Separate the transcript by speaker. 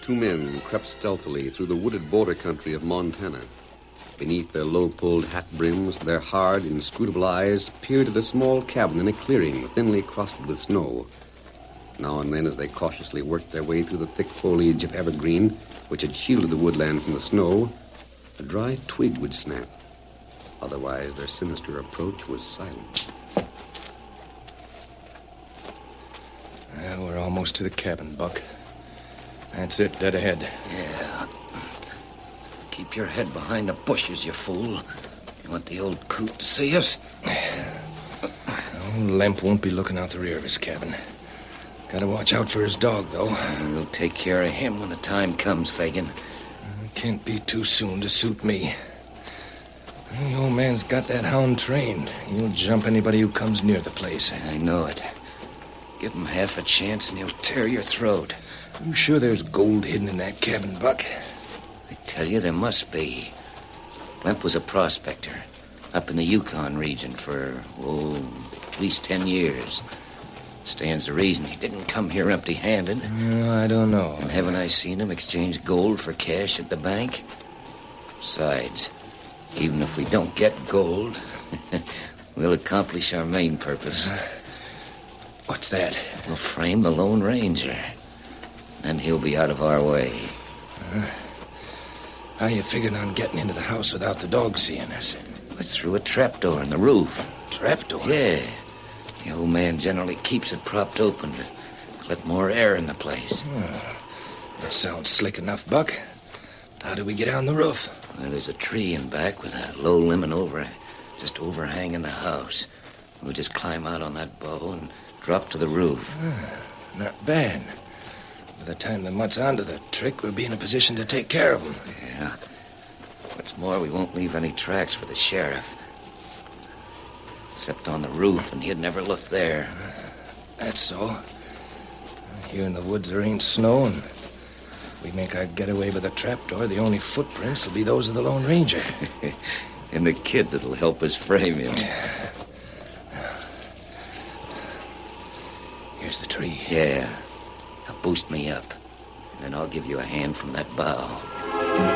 Speaker 1: two men crept stealthily through the wooded border country of Montana. Beneath their low-pulled hat brims, their hard, inscrutable eyes peered at a small cabin in a clearing thinly crusted with snow. Now and then, as they cautiously worked their way through the thick foliage of evergreen, which had shielded the woodland from the snow, a dry twig would snap. Otherwise, their sinister approach was silent.
Speaker 2: Well, we're almost to the cabin, Buck. That's it, dead ahead.
Speaker 3: Yeah. Keep your head behind the bushes, you fool. You want the old coot to see us?
Speaker 2: Lemp won't be looking out the rear of his cabin. Gotta watch out for his dog, though.
Speaker 3: We'll take care of him when the time comes, Fagin.
Speaker 2: Can't be too soon to suit me. The old man's got that hound trained. He'll jump anybody who comes near the place.
Speaker 3: I know it. Give him half a chance and he'll tear your throat.
Speaker 2: You sure there's gold hidden in that cabin, Buck?
Speaker 3: I tell you, there must be. Lemp was a prospector up in the Yukon region for, at least 10 years. Stands to reason he didn't come here empty-handed.
Speaker 2: I don't know.
Speaker 3: And haven't I seen him exchange gold for cash at the bank? Besides, even if we don't get gold, we'll accomplish our main purpose.
Speaker 2: What's that?
Speaker 3: We'll frame the Lone Ranger. And he'll be out of our way.
Speaker 2: How you figured on getting into the house without the dog seeing us?
Speaker 3: It's through a trapdoor in the roof.
Speaker 2: Trapdoor?
Speaker 3: Yeah. The old man generally keeps it propped open to let more air in the place.
Speaker 2: That sounds slick enough, Buck. How do we get on the roof?
Speaker 3: Well, there's a tree in back with a low limb just overhanging the house. We'll just climb out on that bough and drop to the roof.
Speaker 2: Not bad. By the time the mutt's onto the trick, we'll be in a position to take care of him.
Speaker 3: Yeah. What's more, we won't leave any tracks for the sheriff. Except on the roof, and he'd never look there.
Speaker 2: That's so. Here in the woods there ain't snow, and if we make our getaway by the trapdoor, the only footprints will be those of the Lone Ranger.
Speaker 3: And the kid that'll help us frame him.
Speaker 2: Here's the tree.
Speaker 3: Yeah. Now boost me up, and then I'll give you a hand from that bough.